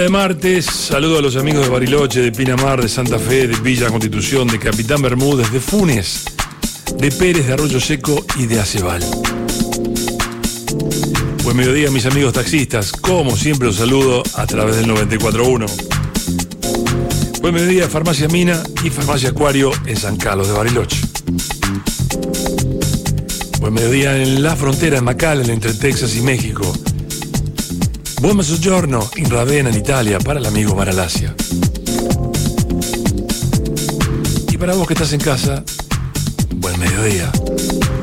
De martes, saludo a los amigos de Bariloche, de Pinamar, de Santa Fe, de Villa Constitución, de Capitán Bermúdez, de Funes, de Pérez, de Arroyo Seco y de Acebal. Buen mediodía, mis amigos taxistas. Como siempre los saludo a través del 94.1. Buen mediodía, Farmacia Mina y Farmacia Acuario en San Carlos de Bariloche. Buen mediodía en la frontera en McAllen, entre Texas y México. Buon mezzogiorno in Ravenna, en Italia, para el amigo Maralasia. Y para vos que estás en casa, buen mediodía.